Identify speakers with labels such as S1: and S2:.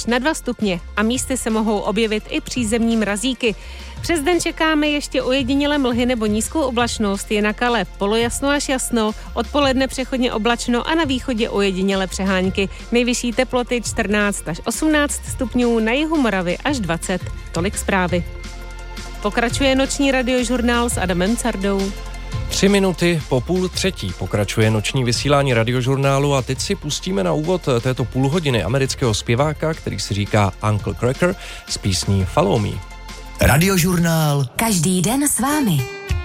S1: až na 2 stupně a místy se mohou objevit i přízemní mrazíky. Přes den čekáme ještě ojedinělé mlhy nebo nízkou oblačnost, jinak ale polojasno až jasno, odpoledne přechodně oblačno a na východě ojedinělé přehánky. Nejvyšší teploty 14 až 18 stupňů, na jihu Moravy až 20. Tolik zprávy. Pokračuje noční radiožurnál s Adamem Cardou.
S2: 3 minuty po 2:30 pokračuje noční vysílání radiožurnálu a teď si pustíme na úvod této půlhodiny amerického zpěváka, který si říká Uncle Cracker s písní Follow Me.
S3: Radiožurnál.
S4: Každý den s vámi.